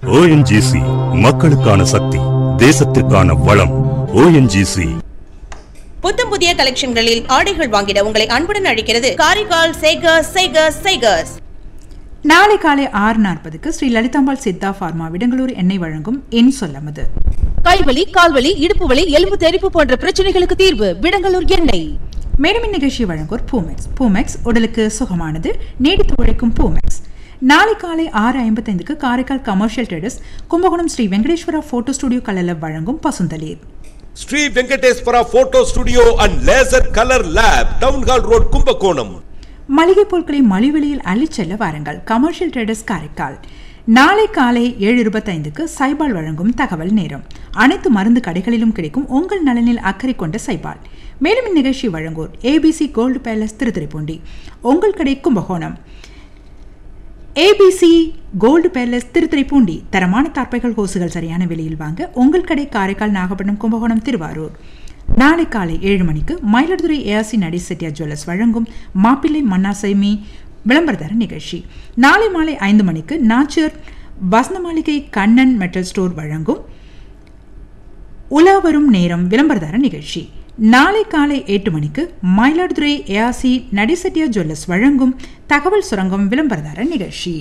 ONGC மக்களுக்கான சக்தி, தேசத்திற்கான வளம். ONGC. புத்தம் புதிய கலெக்ஷன்களில் ஆடைகள் வாங்கிட உங்களை அன்புடன் அழைக்கிறது காரைக்கால் சேகர்ஸ். நாளை காலை 6:40 ஸ்ரீ லலிதாம்பாள் சித்தா பார்மா விடங்களூர் எண்ணெய் வழங்கும் என் சொல்லமது. கைவலி, கால்வலி, இடுப்பு வலி, எலும்பு தெறிப்பு போன்ற பிரச்சனைகளுக்கு தீர்வு விடங்களூர் எண்ணெய். மேலும் இந்நிகழ்ச்சி வழங்குவோர் பூமெக்ஸ் உடலுக்கு சுகமானது, நீடித்து உழைக்கும் பூமெக்ஸ். நாளை காலை 6:55 Karaikal commercial traders Kumbakonam Sri Venkateswara photo studio கலல வழங்கும் பசுந்தளிர். Sri Venkateswara photo studio and laser colour lab, town hall road, Kumbakonam. மளிகை பொருட்களை மலிவிலையில் அள்ளிச் செல்ல வாருங்கள் கமர்ஷியல் ட்ரேடர்ஸ் காரைக்கால். நாளை காலை 7:25 சைபால் வழங்கும் தகவல் நேரம். அனைத்து மருந்து கடைகளிலும் கிடைக்கும் உங்கள் நலனில் அக்கறை கொண்ட சைபால். மேலும் இந்நிகழ்ச்சி வழங்குவோர் ABC கோல்டு பேலஸ் திருத்துறைப்பூண்டி, உங்கள் கடை Kumbakonam. ABC gold palace Thiruthuraipoondi தரமான தார்ப்பைகள், ஹோசுகள் சரியான விலையில் வாங்க உங்கள் கடை காரைக்கால், நாகப்பட்டினம், கும்பகோணம், திருவாரூர். நாளை காலை 7 மணிக்கு மயிலாடுதுறை ARC நடை செட்டியார் ஜுவல்லர்ஸ் வழங்கும் மாப்பிள்ளை மன்னாசைமி விளம்பரதார நிகழ்ச்சி. நாளை மாலை 5 மணிக்கு நாச்சியார் வசந்த மாளிகை கண்ணன் மெட்டல் ஸ்டோர் வழங்கும் உலாவரும் நேரம் விளம்பரதார நிகழ்ச்சி. நாளை காலை 8 மணிக்கு மயிலாடுதுறை ARC நடை செட்டியார் ஜுவல்லர்ஸ் வழங்கும் தகவல் சுரங்கம் விளம்பரதார நிகழ்ச்சி.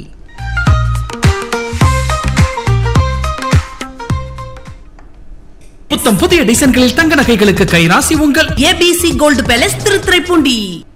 புத்தம் புதிய டிசைன்களில் தங்க நகைகளுக்கு கைராசி உங்கள் ABC கோல்டு பேலஸ் திருத்துறைப்பூண்டி.